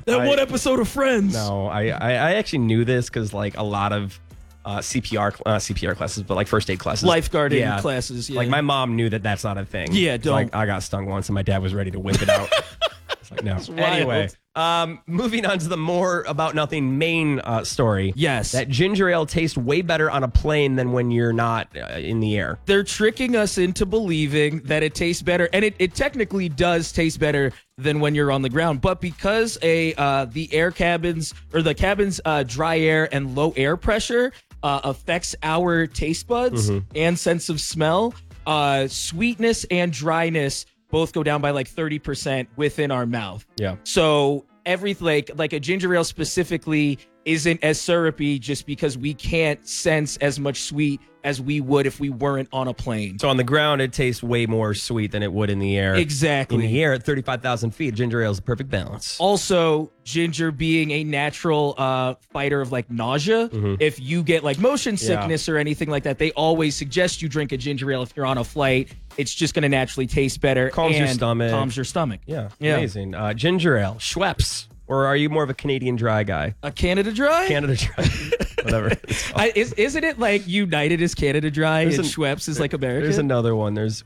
That one episode of Friends. No, I actually knew this because like a lot of CPR classes, but like first aid classes, lifeguarding classes. Yeah. Like my mom knew that that's not a thing. Yeah, don't. Like I got stung once, and my dad was ready to whip it out. It's like no. Anyway, moving on to the more about nothing main story. Yes, that ginger ale tastes way better on a plane than when you're not in the air. They're tricking us into believing that it tastes better, and it technically does taste better than when you're on the ground. But because the air cabins or the cabin's dry air and low air pressure affects our taste buds and sense of smell, sweetness and dryness both go down by like 30% within our mouth. Yeah. So everything like a ginger ale specifically isn't as syrupy just because we can't sense as much sweet as we would if we weren't on a plane. So on the ground, it tastes way more sweet than it would in the air. Exactly. In the air at 35,000 feet, ginger ale is the perfect balance. Also, ginger being a natural fighter of like nausea. If you get like motion sickness or anything like that, they always suggest you drink a ginger ale if you're on a flight. It's just going to naturally taste better. Calms your stomach. Calms your stomach. Yeah. Amazing. Ginger ale, Schweppes. Or are you more of a Canadian Dry guy? A Canada Dry? Canada Dry. Whatever. Isn't it like United is Canada Dry and Schweppes is like American? There's another one. There's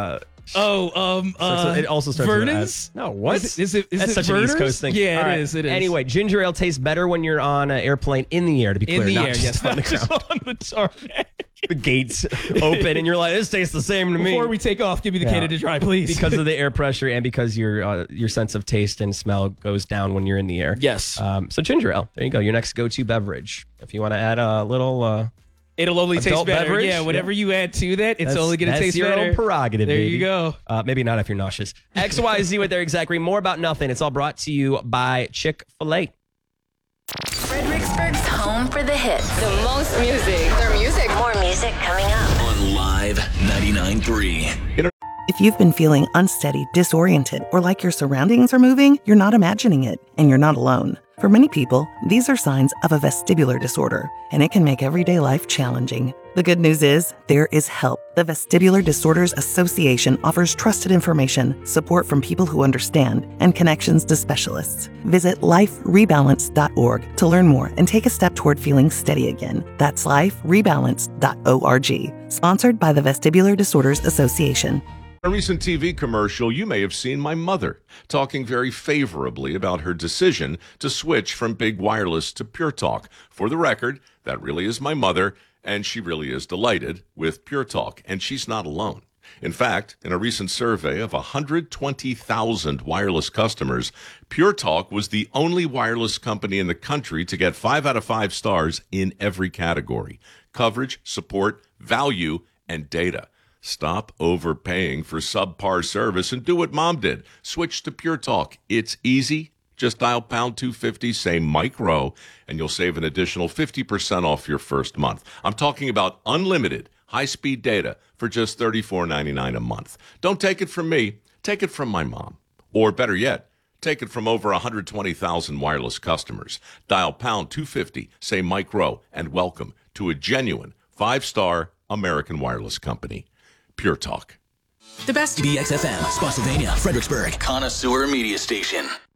it also starts Vernon's? with S. No, what? Is it That's such Vernon's? an East Coast thing. Yeah, All it is. Anyway, ginger ale tastes better when you're on an airplane in the air, to be clear. In the not air, just yes. on the ground. On the tarmac. The gates open and you're like, this tastes the same to me. Before we take off, give me the Canada Dry, please. Because of the air pressure and because your sense of taste and smell goes down when you're in the air. Yes. So ginger ale, there you go. Your next go-to beverage. If you want to add a little... It'll only taste better. Beverage? Yeah, whatever you add to that, it's only going to taste better. That's your own prerogative, There baby. you go. Maybe not if you're nauseous. XYZ with their exact read. More about nothing. It's all brought to you by Chick-fil-A. Fredericksburg's home for the hits. The most music. Their music. More music coming up. On Live 99.3. If you've been feeling unsteady, disoriented, or like your surroundings are moving, you're not imagining it, and you're not alone. For many people, these are signs of a vestibular disorder, and it can make everyday life challenging. The good news is, there is help. The Vestibular Disorders Association offers trusted information, support from people who understand, and connections to specialists. Visit liferebalance.org to learn more and take a step toward feeling steady again. That's liferebalance.org. Sponsored by the Vestibular Disorders Association. In a recent TV commercial, you may have seen my mother talking very favorably about her decision to switch from Big Wireless to Pure Talk. For the record, that really is my mother, and she really is delighted with Pure Talk, and she's not alone. In fact, in a recent survey of 120,000 wireless customers, Pure Talk was the only wireless company in the country to get 5 out of 5 stars in every category: coverage, support, value, and data. Stop overpaying for subpar service and do what Mom did. Switch to Pure Talk. It's easy. Just dial pound 250, say Mike Rowe, and you'll save an additional 50% off your first month. I'm talking about unlimited high-speed data for just $34.99 a month. Don't take it from me. Take it from my mom. Or better yet, take it from over 120,000 wireless customers. Dial pound 250, say Mike Rowe, and welcome to a genuine 5-star American wireless company. Pure Talk. The best BXFM, Spotsylvania, Fredericksburg, Connoisseur Media Station.